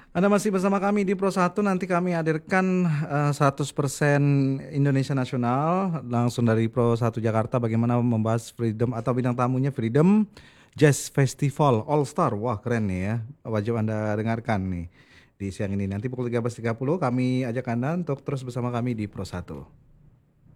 Anda masih bersama kami di Pro 1, nanti kami hadirkan 100% Indonesia Nasional langsung dari Pro 1 Jakarta bagaimana membahas Freedom atau bintang tamunya Freedom Jazz Festival All Star. Wah, keren nih ya. Wajib Anda dengarkan nih di siang ini. Nanti pukul 13.30 kami ajak Anda untuk terus bersama kami di Pro 1.